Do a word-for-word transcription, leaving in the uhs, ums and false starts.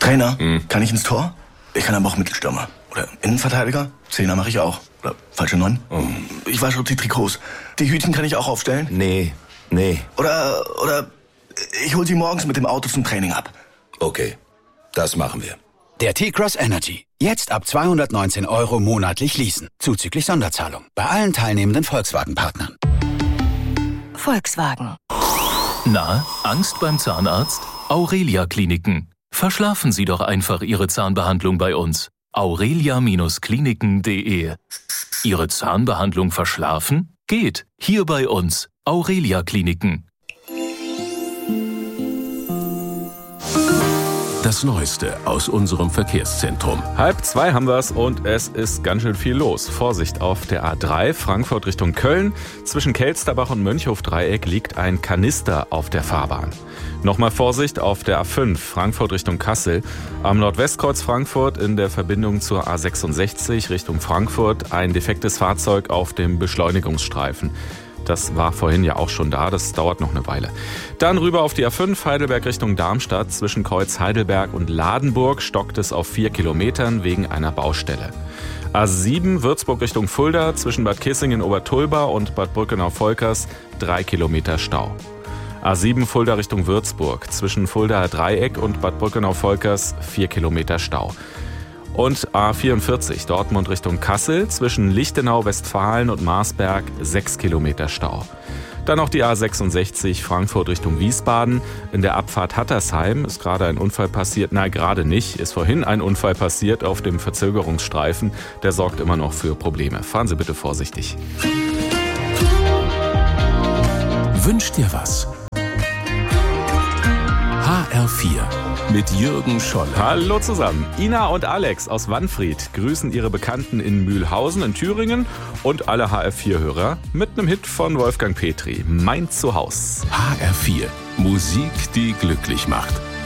Trainer, Hm. kann ich ins Tor? Ich kann aber auch Mittelstürmer. Oder Innenverteidiger? Zehner mache ich auch. Oder falsche Neun? Oh. Ich wasche die Trikots. Die Hütchen kann ich auch aufstellen? Nee, nee. Oder, oder ich hol sie morgens mit dem Auto zum Training ab. Okay, das machen wir. Der T-Cross Energy. Jetzt ab zweihundertneunzehn Euro monatlich leasen. Zuzüglich Sonderzahlung. Bei allen teilnehmenden Volkswagen-Partnern. Volkswagen. Na, Angst beim Zahnarzt? Aurelia Kliniken. Verschlafen Sie doch einfach Ihre Zahnbehandlung bei uns. aurelia Kliniken punkt de. Ihre Zahnbehandlung verschlafen? Geht. Hier bei uns. Aurelia Kliniken. Das Neueste aus unserem Verkehrszentrum. Halb zwei haben wir's und es ist ganz schön viel los. Vorsicht auf der A drei, Frankfurt Richtung Köln. Zwischen Kelsterbach und Mönchhof-Dreieck liegt ein Kanister auf der Fahrbahn. Nochmal Vorsicht auf der A fünf, Frankfurt Richtung Kassel. Am Nordwestkreuz Frankfurt in der Verbindung zur A sechsundsechzig Richtung Frankfurt ein defektes Fahrzeug auf dem Beschleunigungsstreifen. Das war vorhin ja auch schon da, das dauert noch eine Weile. Dann rüber auf die A fünf, Heidelberg Richtung Darmstadt. Zwischen Kreuz Heidelberg und Ladenburg stockt es auf vier Kilometern wegen einer Baustelle. A sieben, Würzburg Richtung Fulda. Zwischen Bad Kissingen-Obertulba und Bad Brückenau-Volkers drei Kilometer Stau. A sieben, Fulda Richtung Würzburg. Zwischen Fuldaer Dreieck und Bad Brückenau-Volkers vier Kilometer Stau. Und A vierundvierzig, Dortmund Richtung Kassel, zwischen Lichtenau, Westfalen und Marsberg sechs Kilometer Stau. Dann noch die A sechsundsechzig, Frankfurt Richtung Wiesbaden. In der Abfahrt Hattersheim ist gerade ein Unfall passiert. Nein, gerade nicht. Ist vorhin ein Unfall passiert auf dem Verzögerungsstreifen. Der sorgt immer noch für Probleme. Fahren Sie bitte vorsichtig. Wünscht dir was? H R vier mit Jürgen Scholl. Hallo zusammen. Ina und Alex aus Wanfried grüßen ihre Bekannten in Mühlhausen in Thüringen und alle H R vier-Hörer mit einem Hit von Wolfgang Petri. Mein Zuhause. H R vier. Musik, die glücklich macht.